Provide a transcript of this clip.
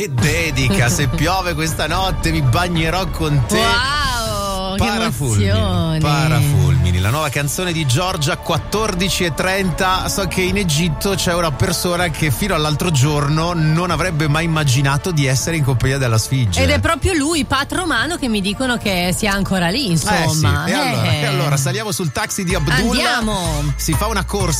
che dedica, se piove questa notte mi bagnerò con te. Wow, Parafulmini, la nuova canzone di Giorgia, 14:30. So che in Egitto c'è una persona che fino all'altro giorno non avrebbe mai immaginato di essere in compagnia della Sfinge. Ed è proprio lui, Pat Romano, che mi dicono che sia ancora lì, insomma. Sì. E allora saliamo sul taxi di Abdullah. Andiamo. Si fa una corsa